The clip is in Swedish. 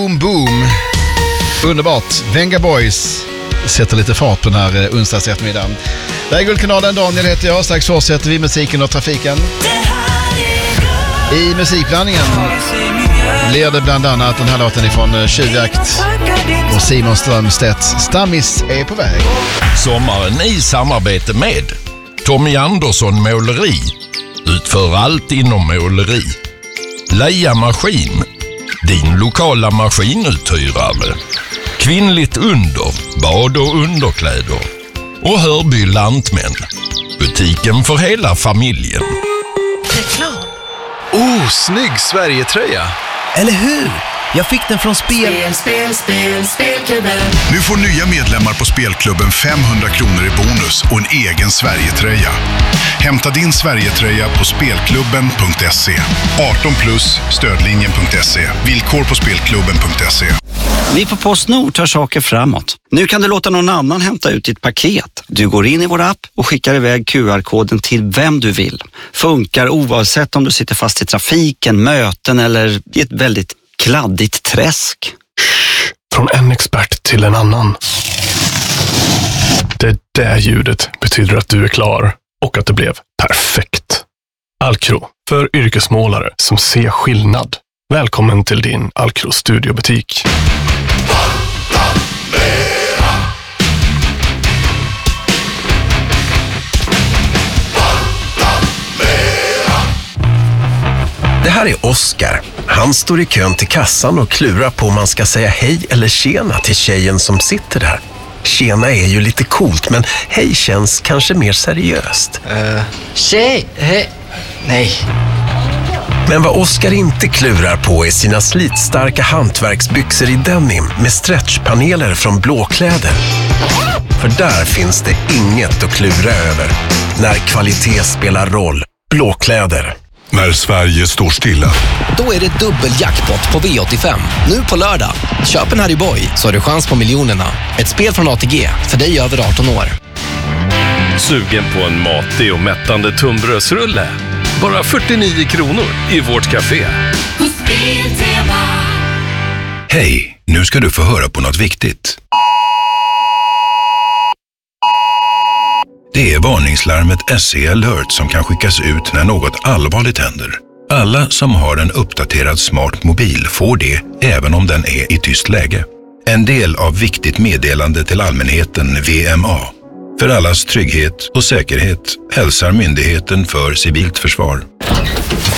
Boom boom. Underbart. Venga Boys sätter lite fart på den här onsdags eftermiddagen. Det är Guldkanalen, Daniel heter jag. Strax fortsätter vi musiken och trafiken. I musikblandningen blir det bland annat den här låten ifrån Tjuvjakt och Simon Strömstedt. Stammis är på väg. Sommaren i samarbete med Tommy Andersson Måleri. Utför allt inom måleri. Leia Maskin, din lokala maskinuthyrare. Kvinnligt under, bad och underkläder. Och Hörby Lantmän, butiken för hela familjen. Reklam. Oh, snygg Sverige-tröja. Eller hur? Jag fick den från Spelklubben. Nu får nya medlemmar på Spelklubben 500 kronor i bonus och en egen Sverige-tröja. Hämta din Sverige-tröja på spelklubben.se. 18 plus, stödlinjen.se. Villkor på spelklubben.se. Vi på PostNord tar saker framåt. Nu kan du låta någon annan hämta ut ditt paket. Du går in i vår app och skickar iväg QR-koden till vem du vill. Funkar oavsett om du sitter fast i trafiken, möten eller i ett väldigt kladdigt träsk. Från en expert till en annan. Det där ljudet betyder att du är klar och att det blev perfekt. Alcro, för yrkesmålare som ser skillnad. Välkommen till din Alcro studiobutik. Det här är Oskar. Han står i kön till kassan och klurar på om man ska säga hej eller tjena till tjejen som sitter där. Tjena är ju lite coolt, men hej känns kanske mer seriöst. Tjej, hej. Nej. Men vad Oskar inte klurar på är sina slitstarka hantverksbyxor i denim med stretchpaneler från Blåkläder. För där finns det inget att klura över. När kvalitet spelar roll. Blåkläder. När Sverige står stilla. Då är det dubbeljackpot på V85. Nu på lördag. Köp en Harry Boy så har du chans på miljonerna. Ett spel från ATG för dig över 18 år. Sugen på en matig och mättande tunnbrödsrulle? Bara 49 kronor i vårt café. Hej, nu ska du få höra på något viktigt. Det är varningslarmet SE Alert som kan skickas ut när något allvarligt händer. Alla som har en uppdaterad smart mobil får det även om den är i tyst läge. En del av viktigt meddelande till allmänheten VMA. För allas trygghet och säkerhet hälsar Myndigheten för civilt försvar.